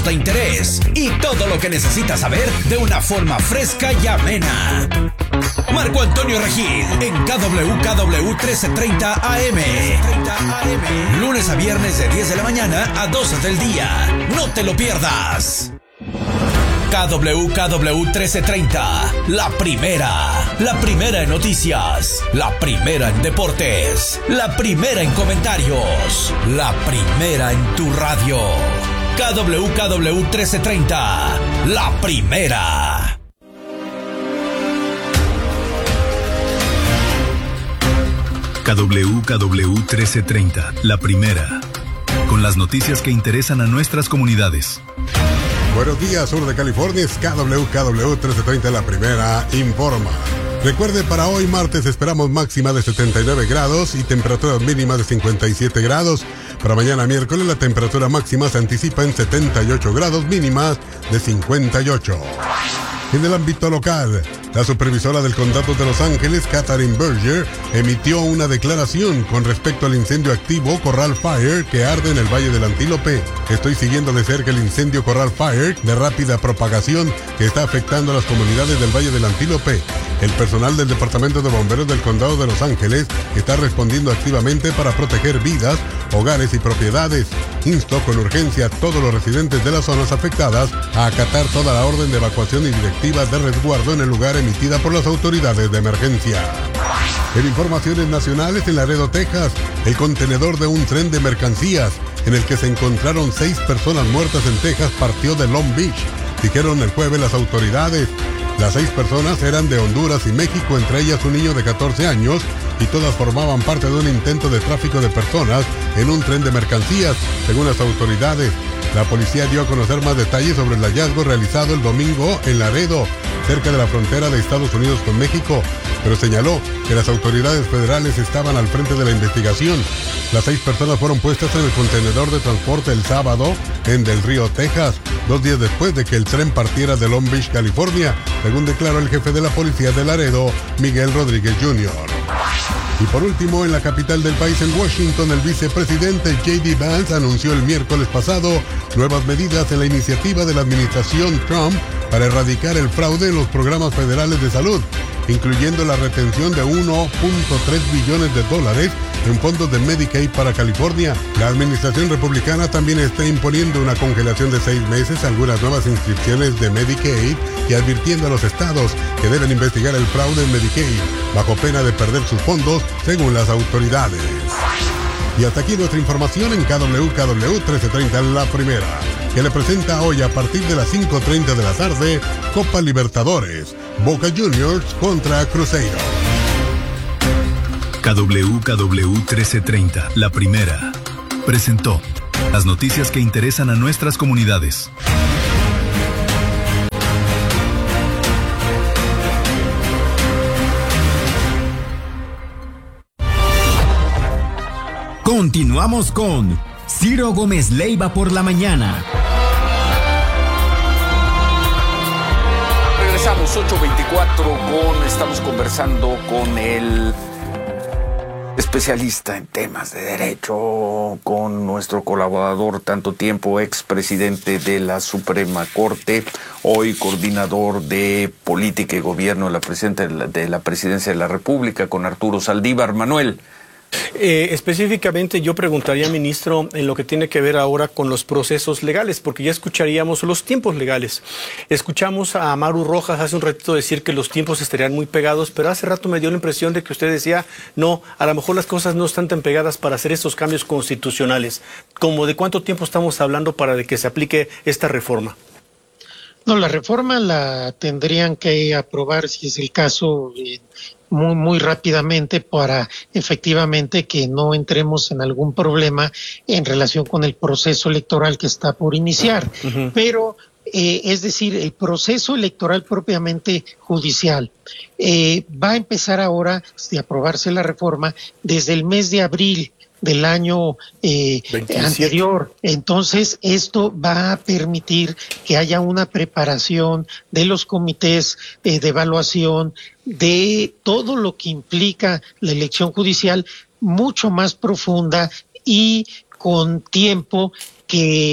de interés y todo lo que necesitas saber de una forma fresca y amena. Marco Antonio Regil en KWKW 1330 AM. Lunes a viernes de 10 de la mañana a 12 del día. No te lo pierdas. KWKW 1330, la primera en noticias, la primera en deportes, la primera en comentarios, la primera en tu radio. KWKW 1330, la primera. KWKW 1330, la primera, con las noticias que interesan a nuestras comunidades. Buenos días, sur de California, es KWKW 1330, la primera informa. Recuerde, para hoy martes esperamos máxima de 79 grados y temperaturas mínimas de 57 grados. Para mañana miércoles la temperatura máxima se anticipa en 78 grados, mínimas de 58. En el ámbito local, la supervisora del condado de Los Ángeles, Catherine Berger, emitió una declaración con respecto al incendio activo Corral Fire que arde en el Valle del Antílope. Estoy siguiendo de cerca el incendio Corral Fire de rápida propagación que está afectando a las comunidades del Valle del Antílope. El personal del Departamento de Bomberos del Condado de Los Ángeles está respondiendo activamente para proteger vidas, hogares y propiedades. Insto con urgencia a todos los residentes de las zonas afectadas a acatar toda la orden de evacuación y directivas de resguardo en el lugar emitida por las autoridades de emergencia. En informaciones nacionales, en Laredo, Texas, el contenedor de un tren de mercancías en el que se encontraron 6 personas muertas en Texas partió de Long Beach, dijeron el jueves las autoridades. Las 6 personas eran de Honduras y México, entre ellas un niño de 14 años, y todas formaban parte de un intento de tráfico de personas en un tren de mercancías, según las autoridades. La policía dio a conocer más detalles sobre el hallazgo realizado el domingo en Laredo, cerca de la frontera de Estados Unidos con México, pero señaló que las autoridades federales estaban al frente de la investigación. Las 6 personas fueron puestas en el contenedor de transporte el sábado en Del Río, Texas, 2 días después de que el tren partiera de Long Beach, California, según declaró el jefe de la policía de Laredo, Miguel Rodríguez Jr. Y por último, en la capital del país, en Washington, el vicepresidente J.D. Vance anunció el miércoles pasado nuevas medidas en la iniciativa de la administración Trump para erradicar el fraude en los programas federales de salud, incluyendo la retención de $1.3 billones en fondos de Medicaid para California. La administración republicana también está imponiendo una congelación de 6 meses a algunas nuevas inscripciones de Medicaid y advirtiendo a los estados que deben investigar el fraude en Medicaid bajo pena de perder sus fondos, según las autoridades. Y hasta aquí nuestra información en KWKW 1330, la primera, que le presenta hoy a partir de las 5:30 de la tarde, Copa Libertadores, Boca Juniors contra Cruzeiro. KWKW 1330, la primera, presentó las noticias que interesan a nuestras comunidades. Continuamos con Ciro Gómez Leiva por la mañana. Regresamos 8:24 estamos conversando con el especialista en temas de derecho, con nuestro colaborador tanto tiempo, expresidente de la Suprema Corte, hoy coordinador de Política y Gobierno de la Presidencia de la República, con Arturo Saldívar. Manuel. Específicamente yo preguntaría, ministro, en lo que tiene que ver ahora con los procesos legales, porque ya escucharíamos los tiempos legales. Escuchamos a Maru Rojas hace un ratito decir que los tiempos estarían muy pegados, pero hace rato me dio la impresión de que usted decía, no, a lo mejor las cosas no están tan pegadas para hacer estos cambios constitucionales. ¿Cómo de cuánto tiempo estamos hablando para de que se aplique esta reforma? No, la reforma la tendrían que aprobar, si es el caso, muy rápidamente para efectivamente que no entremos en algún problema en relación con el proceso electoral que está por iniciar. Uh-huh. Pero, es decir, el proceso electoral propiamente judicial va a empezar ahora, de aprobarse la reforma, desde el mes de abril del año anterior. Entonces, esto va a permitir que haya una preparación de los comités de evaluación, de todo lo que implica la elección judicial, mucho más profunda y con tiempo que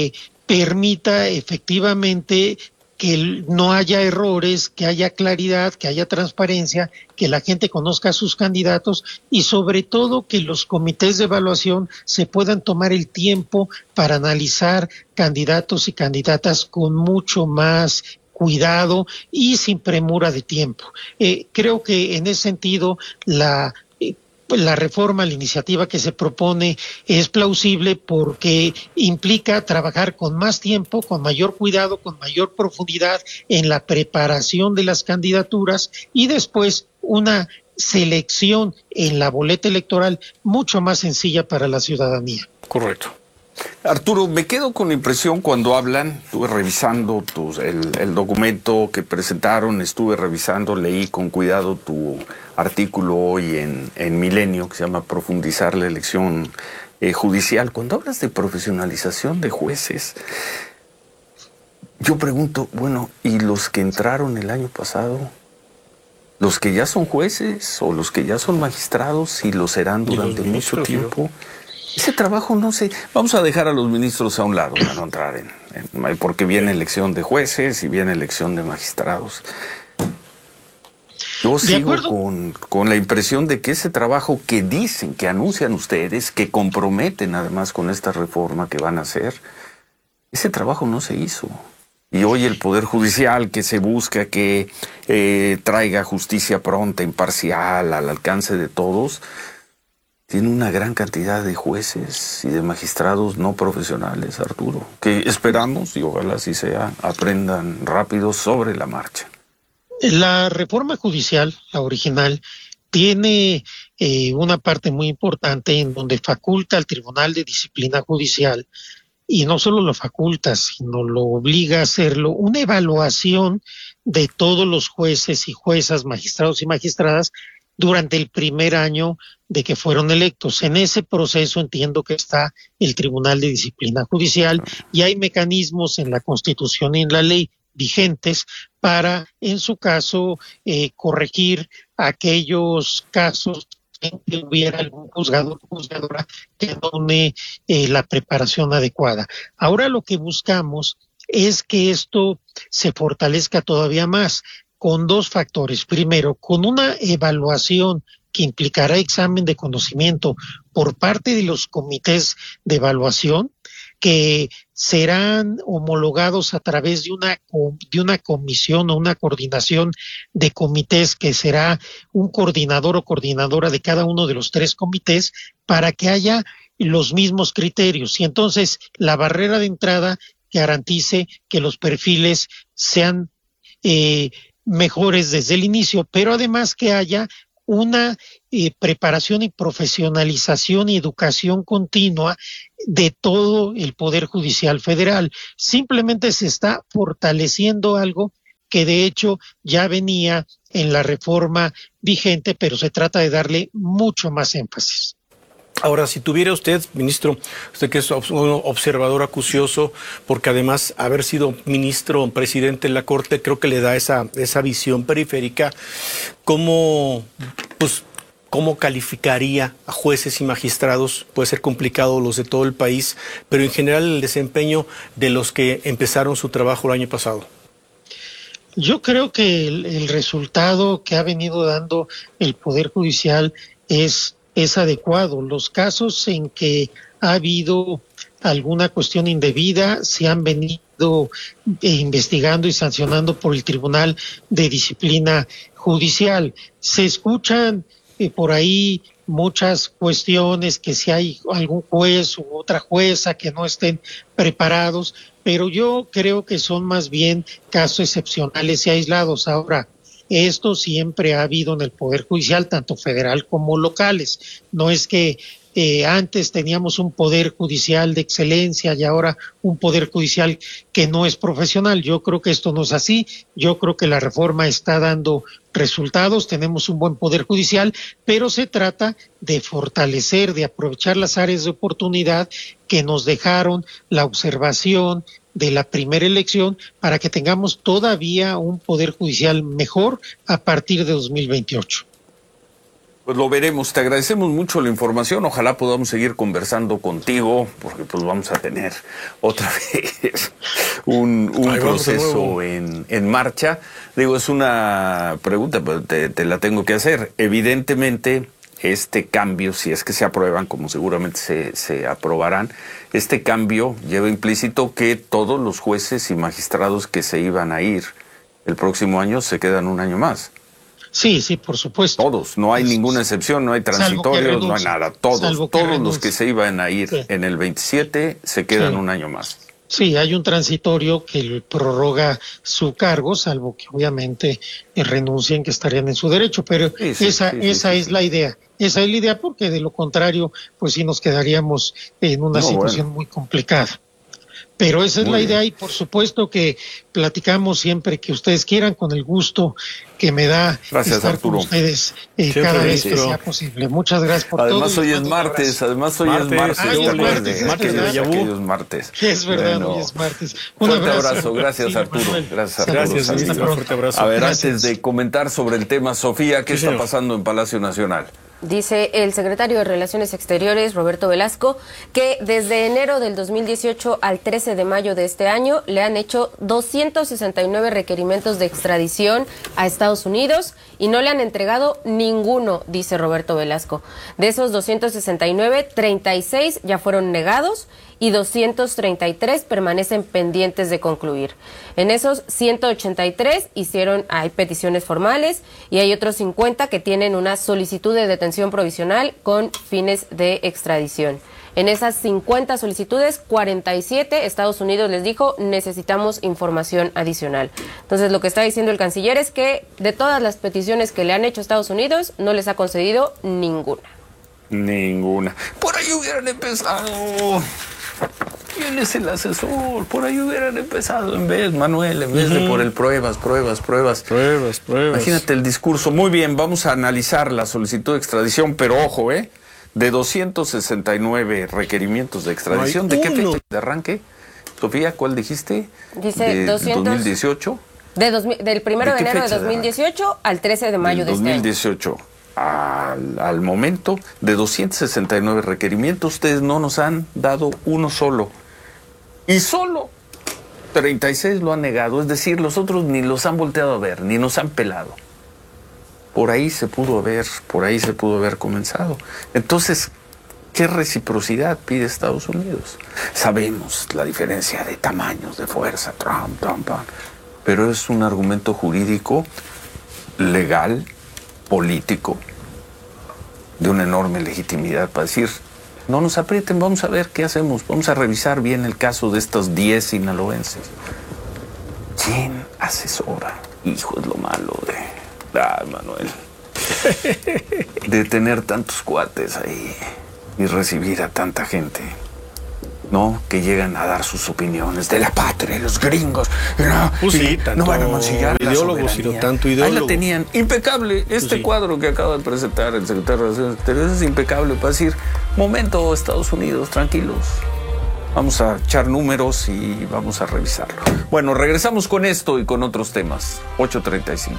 permita efectivamente que no haya errores, que haya claridad, que haya transparencia, que la gente conozca a sus candidatos y sobre todo que los comités de evaluación se puedan tomar el tiempo para analizar candidatos y candidatas con mucho más cuidado y sin premura de tiempo. Creo que en ese sentido la reforma, la iniciativa que se propone es plausible porque implica trabajar con más tiempo, con mayor cuidado, con mayor profundidad en la preparación de las candidaturas y después una selección en la boleta electoral mucho más sencilla para la ciudadanía. Correcto. Arturo, me quedo con la impresión cuando hablan, estuve revisando el documento que presentaron, estuve revisando, leí con cuidado tu artículo hoy en Milenio, que se llama Profundizar la elección judicial. Cuando hablas de profesionalización de jueces, yo pregunto, bueno, ¿y los que entraron el año pasado? ¿Los que ya son jueces o los que ya son magistrados y lo serán durante mucho tiempo? Ese trabajo no sé, vamos a dejar a los ministros a un lado para no entrar porque viene elección de jueces y viene elección de magistrados. Yo sigo con la impresión de que ese trabajo que dicen, que anuncian ustedes, que comprometen además con esta reforma que van a hacer, ese trabajo no se hizo. Y hoy el Poder Judicial que se busca que traiga justicia pronta, imparcial, al alcance de todos, tiene una gran cantidad de jueces y de magistrados no profesionales, Arturo, que esperamos, y ojalá así sea, aprendan rápido sobre la marcha. La reforma judicial, la original, tiene una parte muy importante en donde faculta al Tribunal de Disciplina Judicial, y no solo lo faculta, sino lo obliga a hacerlo, una evaluación de todos los jueces y juezas, magistrados y magistradas, durante el primer año de que fueron electos. En ese proceso entiendo que está el Tribunal de Disciplina Judicial y hay mecanismos en la Constitución y en la ley vigentes para, en su caso, corregir aquellos casos en que hubiera algún juzgador o juzgadora que no une la preparación adecuada. Ahora lo que buscamos es que esto se fortalezca todavía más, con dos factores. Primero, con una evaluación que implicará examen de conocimiento por parte de los comités de evaluación, que serán homologados a través de una comisión o una coordinación de comités que será un coordinador o coordinadora de cada uno de los tres comités para que haya los mismos criterios. Y entonces la barrera de entrada garantice que los perfiles sean mejores desde el inicio, pero además que haya una preparación y profesionalización y educación continua de todo el Poder Judicial Federal. Simplemente se está fortaleciendo algo que de hecho ya venía en la reforma vigente, pero se trata de darle mucho más énfasis. Ahora, si tuviera usted, ministro, usted que es un observador acucioso, porque además haber sido ministro, presidente de la Corte, creo que le da esa visión periférica, ¿cómo calificaría a jueces y magistrados? Puede ser complicado los de todo el país, pero en general el desempeño de los que empezaron su trabajo el año pasado. Yo creo que el resultado que ha venido dando el Poder Judicial es adecuado. Los casos en que ha habido alguna cuestión indebida se han venido investigando y sancionando por el Tribunal de Disciplina Judicial. Se escuchan por ahí muchas cuestiones, que si hay algún juez u otra jueza que no estén preparados, pero yo creo que son más bien casos excepcionales y aislados. Ahora, esto siempre ha habido en el Poder Judicial, tanto federal como locales. No es que antes teníamos un Poder Judicial de excelencia y ahora un Poder Judicial que no es profesional. Yo creo que esto no es así. Yo creo que la reforma está dando resultados. Tenemos un buen Poder Judicial, pero se trata de fortalecer, de aprovechar las áreas de oportunidad que nos dejaron la observación de la primera elección para que tengamos todavía un Poder Judicial mejor a partir de 2028. Pues lo veremos. Te agradecemos mucho la información. Ojalá podamos seguir conversando contigo, porque pues vamos a tener otra vez un proceso en marcha. Digo, es una pregunta, pero te la tengo que hacer. Evidentemente, este cambio, si es que se aprueban, como seguramente se aprobarán, este cambio lleva implícito que todos los jueces y magistrados que se iban a ir el próximo año se quedan un año más. Sí, por supuesto. Todos, no hay ninguna excepción, no hay transitorios, no hay nada. Todos los que se iban a ir en el 27 se quedan un año más. Sí, hay un transitorio que prorroga su cargo, salvo que obviamente renuncien, que estarían en su derecho, pero esa es la idea. Esa es la idea, porque de lo contrario, pues sí nos quedaríamos en una situación muy complicada. Pero esa es la idea, y por supuesto que platicamos siempre que ustedes quieran, con el gusto que me da estar con ustedes cada vez que sea posible. Muchas gracias por todo. Además hoy es martes. Martes. Es verdad, hoy es martes. Un abrazo. Gracias, Arturo. Gracias, ministro. Un fuerte abrazo. A ver, antes de comentar sobre el tema, Sofía, ¿qué está pasando en Palacio Nacional? Dice el secretario de Relaciones Exteriores, Roberto Velasco, que desde enero del 2018 al 13 de mayo de este año le han hecho 269 requerimientos de extradición a Estados Unidos y no le han entregado ninguno, dice Roberto Velasco. De esos 269, 36 ya fueron negados y 233 permanecen pendientes de concluir. En esos 183 hay peticiones formales y hay otros 50 que tienen una solicitud de detención provisional con fines de extradición. En esas 50 solicitudes, 47 Estados Unidos les dijo, necesitamos información adicional. Entonces, lo que está diciendo el canciller es que de todas las peticiones que le han hecho a Estados Unidos, no les ha concedido ninguna. Por ahí hubieran empezado. ¿Quién es el asesor? Por ahí hubieran empezado en vez de por el pruebas. Imagínate el discurso. Muy bien, vamos a analizar la solicitud de extradición, pero ojo, de 269 requerimitos de extradición, ¿de qué fecha de arranque? Sofía, ¿cuál dijiste? Dice 2018. Del 1 de enero de 2018 al 13 de mayo de este año. 2018. Al momento, de 269 requerimientos, ustedes no nos han dado uno solo. Y solo 36 lo han negado. Es decir, los otros ni los han volteado a ver, ni nos han pelado. Por ahí se pudo haber comenzado. Entonces, ¿qué reciprocidad pide Estados Unidos? Sabemos la diferencia de tamaños, de fuerza, pero es un argumento jurídico, legal, político, de una enorme legitimidad para decir, no nos aprieten, vamos a ver qué hacemos, vamos a revisar bien el caso de estos 10 sinaloenses. ¿Quién asesora? Hijo, es lo malo Manuel, de tener tantos cuates ahí y recibir a tanta gente, ¿no? Que llegan a dar sus opiniones de la patria, los gringos, no van a mancillar ideólogos, sino tanto ideólogos. Ahí la tenían impecable. Cuadro que acaba de presentar el secretario de Relaciones Exteriores es impecable para decir, momento, Estados Unidos, tranquilos. Vamos a echar números y vamos a revisarlo. Bueno, regresamos con esto y con otros temas. 8:35.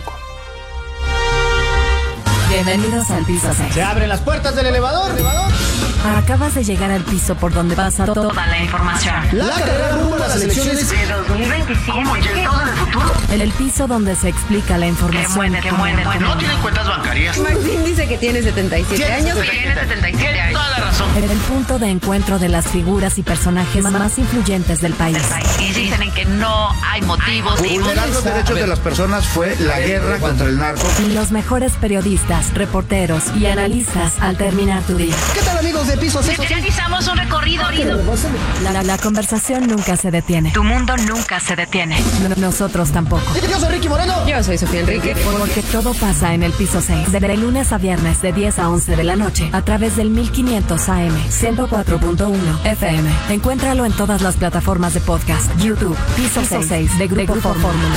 Bienvenidos al piso 6. Se abren las puertas del elevador. Acabas de llegar al piso por donde pasa toda la información. La carrera rumbo a las elecciones de 2025. ¿Cómo? ¿Ya estamos en el futuro? El piso donde se explica la información. Que mueve. No tienen cuentas bancarias. Martín dice que tiene 77 años. Tiene 77 años. Toda la razón. El punto de encuentro de las figuras y personajes más influyentes del país. Y dicen que no hay motivos. Vulnerar los derechos de las personas fue la guerra contra el narco. Y los mejores periodistas, reporteros y analistas al terminar tu día. ¿Qué tal, amigos de Piso 6? Realizamos un recorrido. La conversación nunca se detiene. Tu mundo nunca se detiene. Nosotros tampoco. Yo soy Ricky Moreno. Yo soy Sofía Enrique. Porque todo pasa en el piso 6. De lunes a viernes de 10 a 11 de la noche. A través del 1500 AM, 104.1 FM. Encuéntralo en todas las plataformas de podcast. YouTube, Piso 6 de Grupo Fórmula.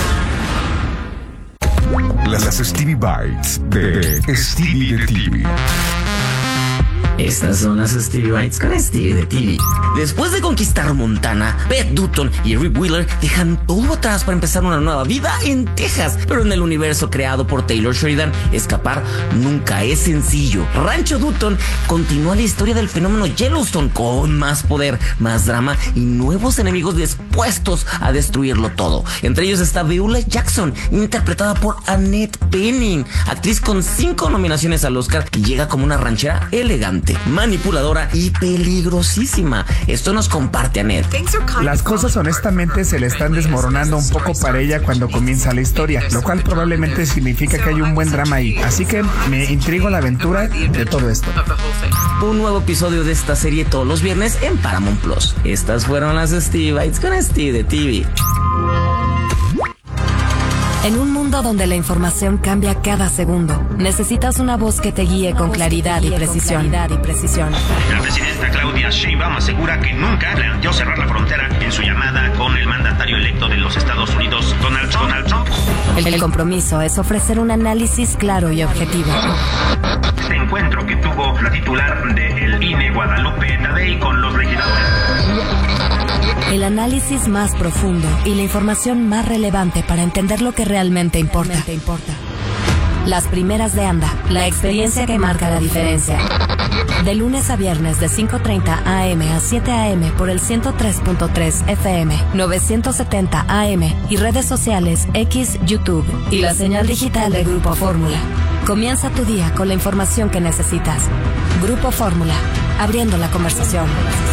Las Stevie Bites de Stevie de TV. Estas son las Stevie Bites con Stevie de TV. Después de conquistar Montana, Beth Dutton y Rip Wheeler dejan todo atrás para empezar una nueva vida en Texas. Pero en el universo creado por Taylor Sheridan, escapar nunca es sencillo. Rancho Dutton continúa la historia del fenómeno Yellowstone con más poder, más drama y nuevos enemigos dispuestos a destruirlo todo. Entre ellos está Beulah Jackson, interpretada por Annette Bening, actriz con 5 nominaciones al Oscar, que llega como una ranchera elegante, manipuladora y peligrosísima. Esto nos comparte Annette. Las cosas honestamente se le están desmoronando un poco para ella cuando comienza la historia, lo cual probablemente significa que hay un buen drama ahí. Así que me intriga la aventura de todo esto. Un nuevo episodio de esta serie todos los viernes en Paramount Plus. Estas fueron las Stevie Bites con Stevie de TV. En un mundo donde la información cambia cada segundo, necesitas una voz que te guíe con claridad y precisión. La presidenta Claudia Sheinbaum asegura que nunca planteó cerrar la frontera en su llamada con el mandatario electo de los Estados Unidos, Donald Trump. El compromiso es ofrecer un análisis claro y objetivo. Este encuentro que tuvo la titular del INE, Guadalupe Tadei, con los legisladores. El análisis más profundo y la información más relevante para entender lo que realmente importa. Las primeras de ANDA, la experiencia que marca la diferencia. De lunes a viernes de 5:30 AM a 7 AM por el 103.3 FM, 970 AM y redes sociales X, YouTube y la señal digital de Grupo Fórmula. Comienza tu día con la información que necesitas. Grupo Fórmula, abriendo la conversación.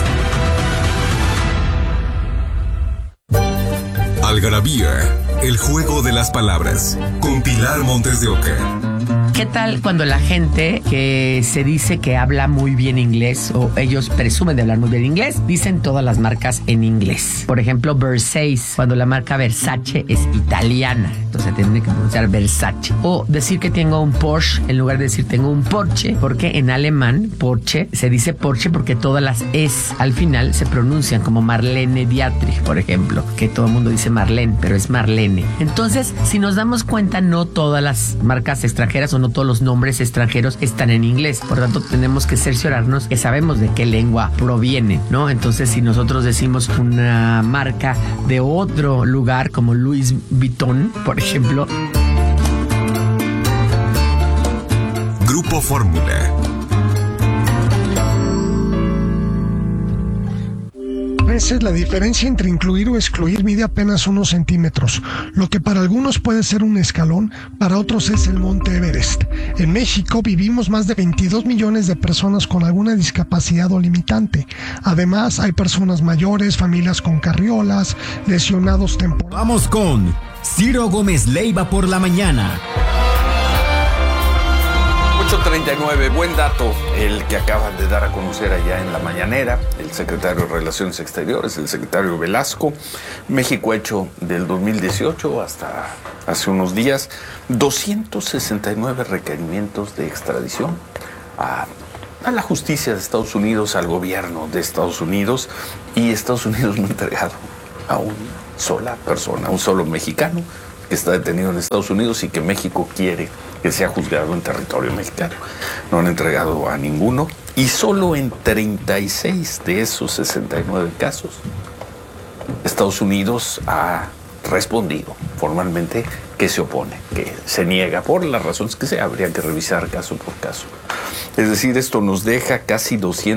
Algarabía, el juego de las palabras, con Pilar Montes de Oca. ¿Qué tal cuando la gente que se dice que habla muy bien inglés o ellos presumen de hablar muy bien inglés, dicen todas las marcas en inglés? Por ejemplo, Versace, cuando la marca Versace es italiana, entonces tiene que pronunciar Versace. O decir que tengo un Porsche en lugar de decir tengo un Porsche, porque en alemán Porsche se dice Porsche porque todas las es al final se pronuncian como Marlene Dietrich, por ejemplo, que todo el mundo dice Marlene, pero es Marlene. Entonces, si nos damos cuenta, no todas las marcas extranjeras o no todos los nombres extranjeros están en inglés. Por tanto, tenemos que cerciorarnos que sabemos de qué lengua proviene, ¿no? Entonces, si nosotros decimos una marca de otro lugar como Louis Vuitton, por ejemplo. Grupo Fórmula. A veces la diferencia entre incluir o excluir mide apenas unos centímetros. Lo que para algunos puede ser un escalón, para otros es el Monte Everest. En México vivimos más de 22 millones de personas con alguna discapacidad o limitante. Además, hay personas mayores, familias con carriolas, lesionados temporales. Vamos con Ciro Gómez Leiva por la mañana. 8:39, buen dato el que acaban de dar a conocer allá en la mañanera el secretario de Relaciones Exteriores, el secretario Velasco. México ha hecho del 2018 hasta hace unos días 269 requerimientos de extradición a la justicia de Estados Unidos, al gobierno de Estados Unidos, y Estados Unidos no ha entregado a una sola persona, a un solo mexicano que está detenido en Estados Unidos y que México quiere que sea juzgado en territorio mexicano. No han entregado a ninguno, y solo en 36 de esos 69 casos Estados Unidos ha respondido formalmente que se opone, que se niega por las razones que sea. Habría que revisar caso por caso. Es decir, esto nos deja casi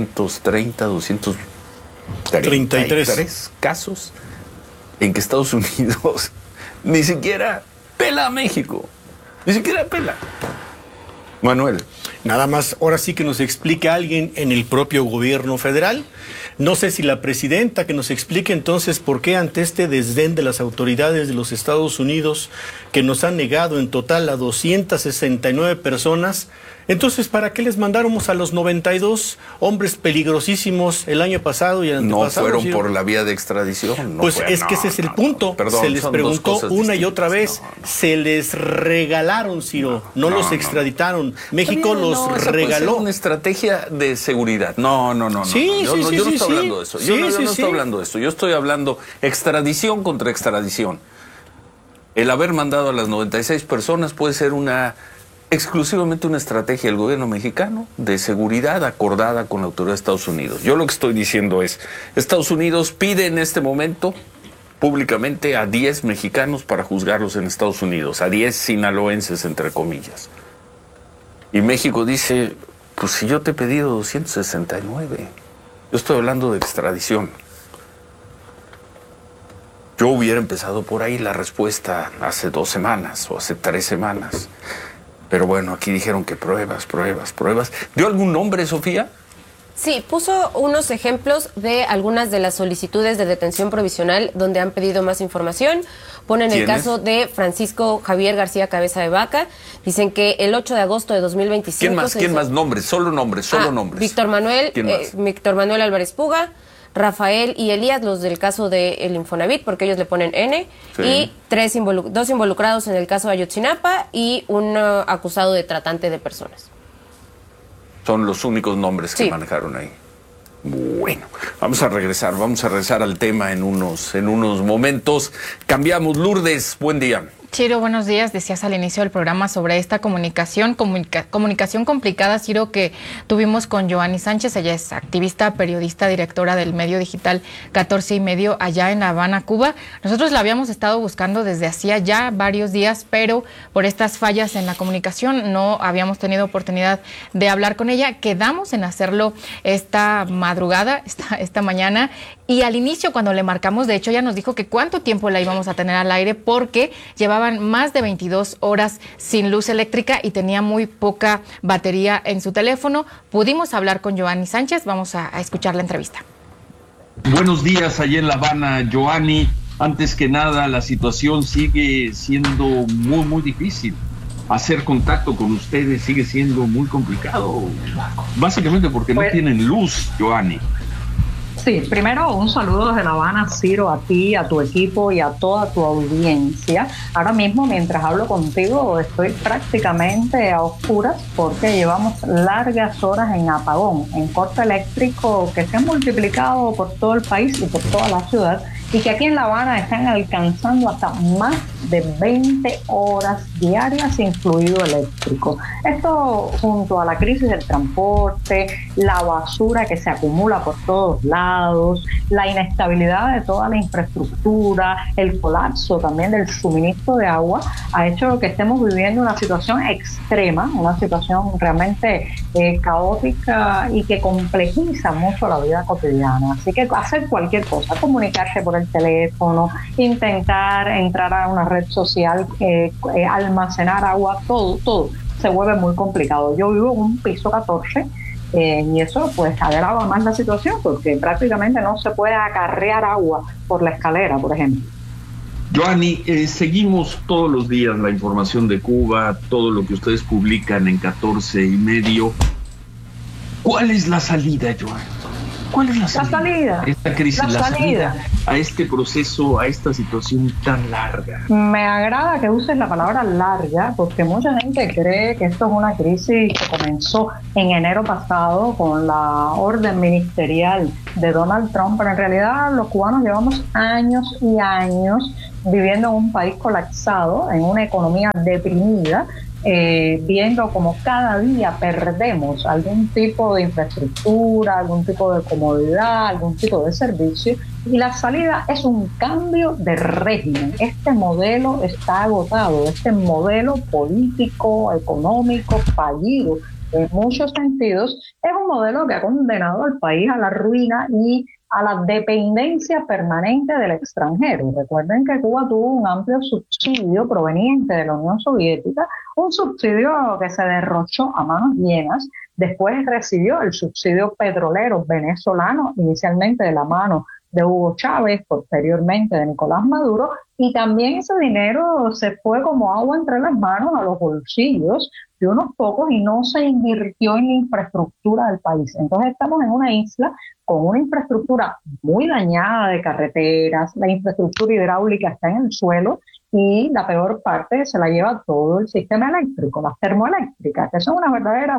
233 casos en que Estados Unidos ni siquiera pela a México. Ni siquiera pela. Manuel. Nada más, ahora sí que nos explique alguien en el propio gobierno federal. No sé si la presidenta, que nos explique entonces por qué ante este desdén de las autoridades de los Estados Unidos, que nos han negado en total a 269 personas, entonces ¿para qué les mandáramos a los 92 hombres peligrosísimos el año pasado y el antepasado? No fueron por la vía de extradición. Pues es que ese es el punto. Perdón, se les preguntó una y otra vez. Se les regalaron, Ciro. No los extraditaron. México los regaló. Una estrategia de seguridad. No. Yo no estoy hablando de eso. Yo no estoy hablando de eso. Yo estoy hablando extradición contra extradición. El haber mandado a las 96 personas puede ser una exclusivamente una estrategia del gobierno mexicano de seguridad acordada con la autoridad de Estados Unidos. Yo lo que estoy diciendo es, Estados Unidos pide en este momento públicamente a 10 mexicanos para juzgarlos en Estados Unidos, a 10 sinaloenses, entre comillas. Y México dice, pues si yo te he pedido 269, yo estoy hablando de extradición. Yo hubiera empezado por ahí la respuesta hace 2 semanas o hace 3 semanas. Pero bueno, aquí dijeron que pruebas. ¿Dio algún nombre, Sofía? Sí, puso unos ejemplos de algunas de las solicitudes de detención provisional donde han pedido más información. Ponen el caso de Francisco Javier García Cabeza de Vaca. Dicen que el 8 de agosto de 2025... ¿Quién más? Nombres, solo nombres. Víctor Manuel Álvarez Puga, Rafael y Elías, los del caso del Infonavit, porque ellos le ponen N, sí. Y 2 involucrados en el caso de Ayotzinapa y un acusado de tratante de personas. Son los únicos nombres que manejaron ahí. Bueno, vamos a regresar al tema en unos momentos. Cambiamos. Lourdes, buen día. Ciro, buenos días. Decías al inicio del programa sobre esta comunicación complicada, Ciro, que tuvimos con Joanny Sánchez. Ella es activista, periodista, directora del medio digital 14 y medio allá en La Habana, Cuba. Nosotros la habíamos estado buscando desde hacía ya varios días, pero por estas fallas en la comunicación no habíamos tenido oportunidad de hablar con ella. Quedamos en hacerlo esta madrugada, esta mañana. Y al inicio, cuando le marcamos, de hecho, ella nos dijo que cuánto tiempo la íbamos a tener al aire porque llevaban más de 22 horas sin luz eléctrica y tenía muy poca batería en su teléfono. Pudimos hablar con Joanny Sánchez. Vamos a escuchar la entrevista. Buenos días allá en La Habana, Joanny. Antes que nada, la situación sigue siendo muy difícil. Hacer contacto con ustedes sigue siendo muy complicado, básicamente porque no tienen luz, Joanny. Sí, primero un saludo desde La Habana, Ciro, a ti, a tu equipo y a toda tu audiencia. Ahora mismo, mientras hablo contigo, estoy prácticamente a oscuras porque llevamos largas horas en apagón, en corte eléctrico que se han multiplicado por todo el país y por toda la ciudad y que aquí en La Habana están alcanzando hasta más de 20 horas diarias sin fluido eléctrico. Esto junto a la crisis del transporte, la basura que se acumula por todos lados, la inestabilidad de toda la infraestructura, el colapso también del suministro de agua, ha hecho que estemos viviendo una situación extrema, una situación realmente caótica y que complejiza mucho la vida cotidiana. Así que hacer cualquier cosa, comunicarse por el teléfono, intentar entrar a una red social, almacenar agua, todo se vuelve muy complicado. Yo vivo en un piso 14 y eso pues agrava más la situación porque prácticamente no se puede acarrear agua por la escalera, por ejemplo. Joanny, seguimos todos los días la información de Cuba, todo lo que ustedes publican en 14 y medio. ¿Cuál es la salida, Joanny? ¿Cuál es la salida? Esta crisis, la salida a este proceso, a esta situación tan larga. Me agrada que uses la palabra larga porque mucha gente cree que esto es una crisis que comenzó en enero pasado con la orden ministerial de Donald Trump, pero en realidad los cubanos llevamos años y años viviendo en un país colapsado, en una economía deprimida, viendo como cada día perdemos algún tipo de infraestructura, algún tipo de comodidad, algún tipo de servicio, y la salida es un cambio de régimen. Este modelo está agotado, este modelo político, económico, fallido en muchos sentidos, es un modelo que ha condenado al país a la ruina y a la dependencia permanente del extranjero. Recuerden que Cuba tuvo un amplio subsidio proveniente de la Unión Soviética, un subsidio que se derrochó a manos llenas. Después recibió el subsidio petrolero venezolano, inicialmente de la mano de Hugo Chávez, posteriormente de Nicolás Maduro, y también ese dinero se fue como agua entre las manos a los bolsillos de unos pocos y no se invirtió en la infraestructura del país. Entonces estamos en una isla con una infraestructura muy dañada de carreteras, la infraestructura hidráulica está en el suelo y la peor parte se la lleva todo el sistema eléctrico, las termoeléctricas, que son unas verdaderas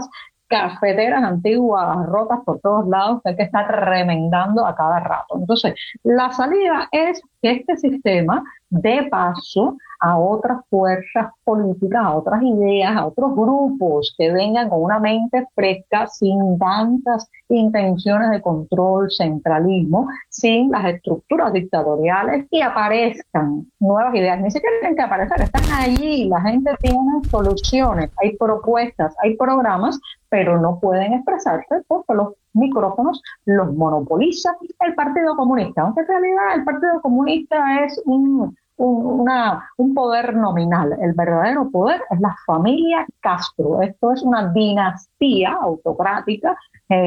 cafeteras antiguas rotas por todos lados que hay que estar remendando a cada rato. Entonces, la salida es que este sistema dé paso a otras fuerzas políticas, a otras ideas, a otros grupos que vengan con una mente fresca, sin tantas intenciones de control, centralismo, sin las estructuras dictatoriales, y aparezcan nuevas ideas. Ni siquiera tienen que aparecer, están allí, la gente tiene soluciones, hay propuestas, hay programas, pero no pueden expresarse porque los micrófonos los monopoliza el Partido Comunista, aunque en realidad el Partido Comunista es un poder nominal. El verdadero poder es la familia Castro. Esto es una dinastía autocrática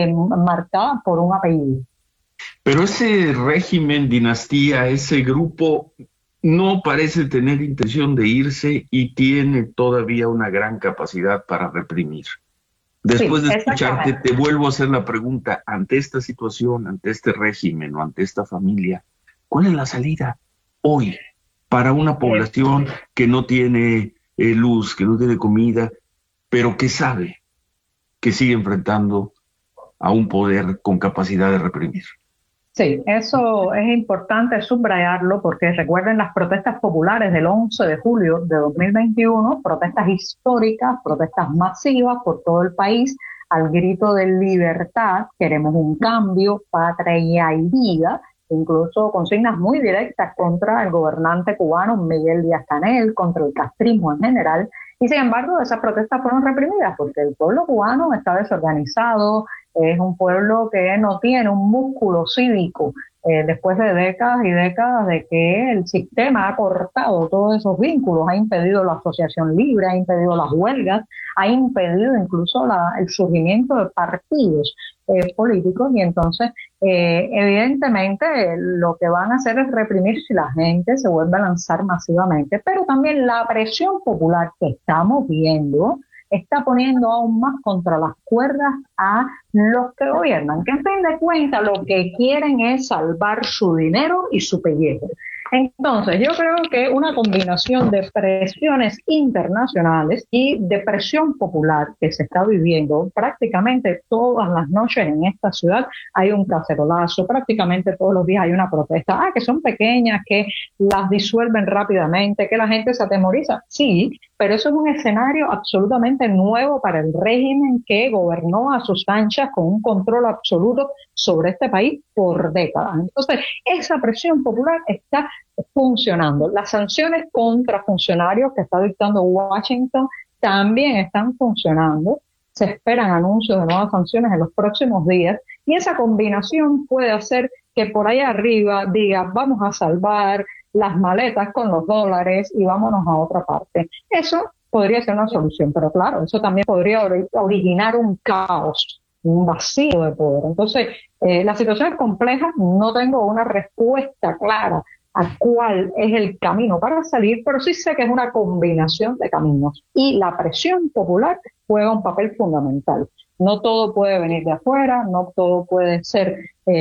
marcada por un apellido. Pero ese régimen, dinastía, ese grupo no parece tener intención de irse y tiene todavía una gran capacidad para reprimir. Después de escucharte, te vuelvo a hacer la pregunta, ante esta situación, ante este régimen o ante esta familia, ¿cuál es la salida hoy para una población que no tiene luz, que no tiene comida, pero que sabe que sigue enfrentando a un poder con capacidad de reprimir? Sí, eso es importante subrayarlo porque recuerden las protestas populares del 11 de julio de 2021, protestas históricas, protestas masivas por todo el país, al grito de libertad, queremos un cambio, patria y vida, incluso consignas muy directas contra el gobernante cubano Miguel Díaz-Canel, contra el castrismo en general, y sin embargo esas protestas fueron reprimidas porque el pueblo cubano está desorganizado, es un pueblo que no tiene un músculo cívico después de décadas y décadas de que el sistema ha cortado todos esos vínculos, ha impedido la asociación libre, ha impedido las huelgas, ha impedido incluso el surgimiento de partidos políticos, y entonces evidentemente lo que van a hacer es reprimir si la gente se vuelve a lanzar masivamente, pero también la presión popular que estamos viendo está poniendo aún más contra las cuerdas a los que gobiernan, que en fin de cuentas lo que quieren es salvar su dinero y su pellejo. Entonces, yo creo que una combinación de presiones internacionales y de presión popular que se está viviendo prácticamente todas las noches en esta ciudad, hay un cacerolazo, prácticamente todos los días hay una protesta, que son pequeñas, que las disuelven rápidamente, que la gente se atemoriza, sí, pero eso es un escenario absolutamente nuevo para el régimen que gobernó a sus anchas con un control absoluto sobre este país por décadas. Entonces, esa presión popular está funcionando. Las sanciones contra funcionarios que está dictando Washington también están funcionando. Se esperan anuncios de nuevas sanciones en los próximos días y esa combinación puede hacer que por ahí arriba diga vamos a salvar las maletas con los dólares y vámonos a otra parte. Eso podría ser una solución, pero claro, eso también podría originar un caos, un vacío de poder. Entonces, la situación es compleja, no tengo una respuesta clara a cuál es el camino para salir, pero sí sé que es una combinación de caminos y la presión popular juega un papel fundamental. No todo puede venir de afuera, no todo puede ser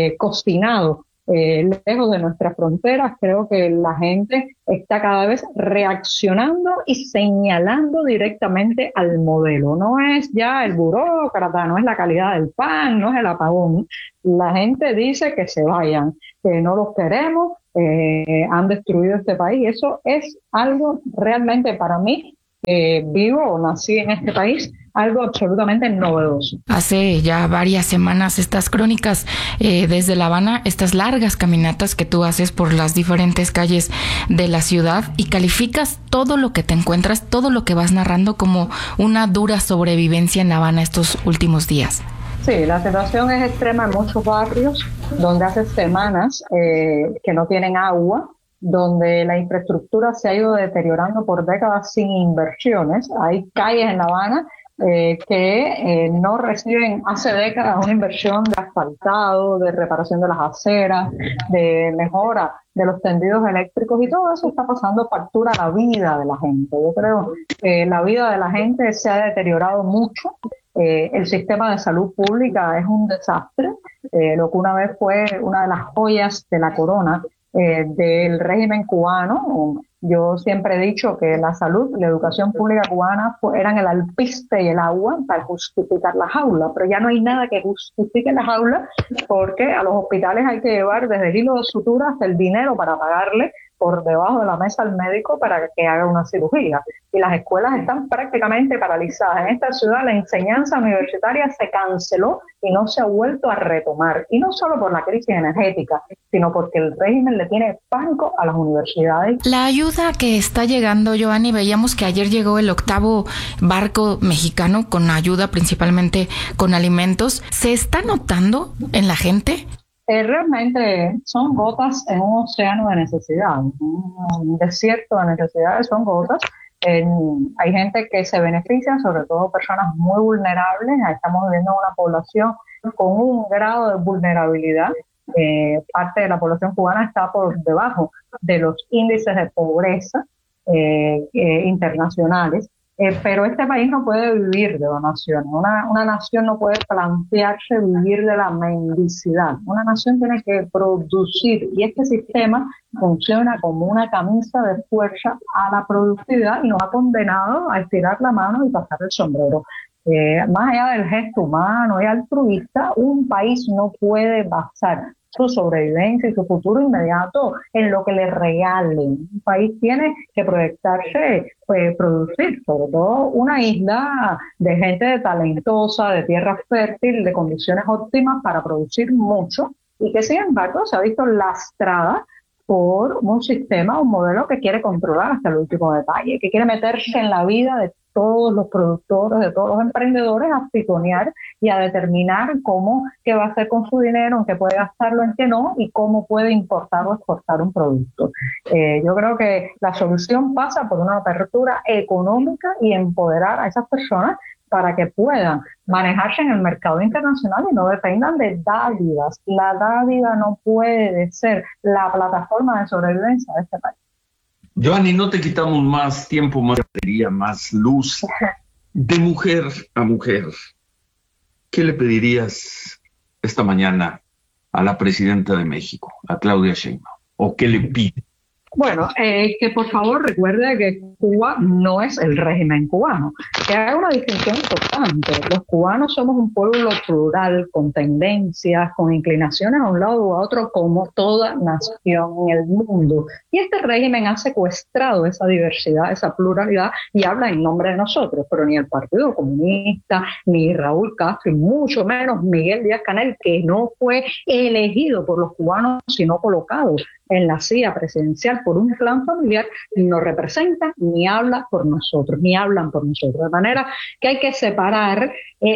cocinado lejos de nuestras fronteras. Creo que la gente está cada vez reaccionando y señalando directamente al modelo. No es ya el burócrata, no es la calidad del pan, no es el apagón. La gente dice que se vayan, que no los queremos, han destruido este país. Eso es algo realmente para mí, vivo o nací en este país, algo absolutamente novedoso. Hace ya varias semanas estas crónicas desde La Habana, estas largas caminatas que tú haces por las diferentes calles de la ciudad y calificas todo lo que te encuentras, todo lo que vas narrando como una dura sobrevivencia en La Habana estos últimos días. Sí, la situación es extrema en muchos barrios donde hace semanas que no tienen agua, donde la infraestructura se ha ido deteriorando por décadas sin inversiones. Hay calles en La Habana que no reciben hace décadas una inversión de asfaltado, de reparación de las aceras, de mejora de los tendidos eléctricos, y todo eso está pasando factura a la vida de la gente. Yo creo que la vida de la gente se ha deteriorado mucho. El sistema de salud pública es un desastre. Lo que una vez fue una de las joyas de la corona del régimen cubano, Yo siempre he dicho que la salud, la educación pública cubana eran el alpiste y el agua para justificar la jaula, pero ya no hay nada que justifique la jaula porque a los hospitales hay que llevar desde el hilo de sutura hasta el dinero para pagarle por debajo de la mesa al médico para que haga una cirugía. Y las escuelas están prácticamente paralizadas. En esta ciudad la enseñanza universitaria se canceló y no se ha vuelto a retomar. Y no solo por la crisis energética, sino porque el régimen le tiene pánico a las universidades. La ayuda que está llegando, Joanny, veíamos que ayer llegó el 8º barco mexicano con ayuda principalmente con alimentos. ¿Se está notando en la gente? Realmente son gotas en un océano de necesidad, un desierto de necesidades, son gotas. Hay gente que se beneficia, sobre todo personas muy vulnerables. Estamos viviendo una población con un grado de vulnerabilidad. Parte de la población cubana está por debajo de los índices de pobreza internacionales. Pero este país no puede vivir de donaciones. Una nación no puede plantearse vivir de la mendicidad. Una nación tiene que producir, y este sistema funciona como una camisa de fuerza a la productividad y nos ha condenado a estirar la mano y pasar el sombrero. Más allá del gesto humano y altruista, un país no puede basar su sobrevivencia y su futuro inmediato en lo que le regalen. Un país tiene que proyectarse, producir, sobre todo una isla de gente talentosa, de tierra fértil, de condiciones óptimas para producir mucho, y que sin embargo se ha visto lastrada por un sistema, un modelo que quiere controlar hasta el último detalle, que quiere meterse en la vida de todos los productores, de todos los emprendedores, a pitonear y a determinar qué va a hacer con su dinero, en qué puede gastarlo, en qué no, y cómo puede importar o exportar un producto. Yo creo que la solución pasa por una apertura económica y empoderar a esas personas para que puedan manejarse en el mercado internacional y no dependan de dádivas. La dádiva no puede ser la plataforma de sobrevivencia de este país. Joanny, no te quitamos más tiempo, más batería, más luz. De mujer a mujer, ¿qué le pedirías esta mañana a la presidenta de México, a Claudia Sheinbaum? ¿O qué le pide? Bueno, que por favor recuerde que Cuba no es el régimen cubano, que haga una distinción importante. Los cubanos somos un pueblo plural, con tendencias, con inclinaciones a un lado u a otro, como toda nación en el mundo. Y este régimen ha secuestrado esa diversidad, esa pluralidad, y habla en nombre de nosotros, pero ni el Partido Comunista, ni Raúl Castro, y mucho menos Miguel Díaz-Canel, que no fue elegido por los cubanos, sino colocado en la silla presidencial por un clan familiar, no representa ni habla por nosotros, ni hablan por nosotros. De manera que hay que separar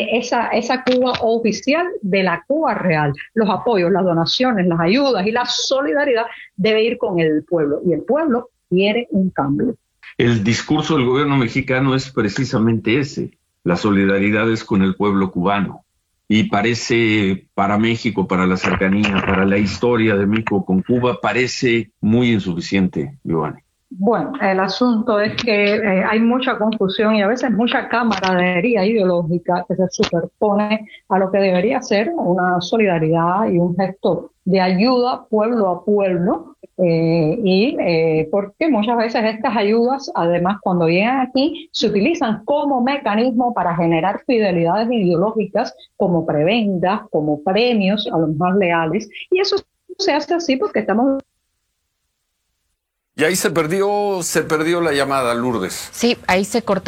esa Cuba oficial de la Cuba real. Los apoyos, las donaciones, las ayudas y la solidaridad debe ir con el pueblo, y el pueblo quiere un cambio. El discurso del gobierno mexicano es precisamente ese. La solidaridad es con el pueblo cubano. Y parece, para México, para la cercanía, para la historia de México con Cuba, parece muy insuficiente, Joanny. Bueno, el asunto es que hay mucha confusión y a veces mucha camaradería ideológica que se superpone a lo que debería ser una solidaridad y un gesto de ayuda pueblo a pueblo, porque muchas veces estas ayudas, además, cuando llegan aquí, se utilizan como mecanismo para generar fidelidades ideológicas, como prebendas, como premios a los más leales, y eso se hace así porque estamos... Y ahí se perdió la llamada, Lourdes. Sí, ahí se cortó.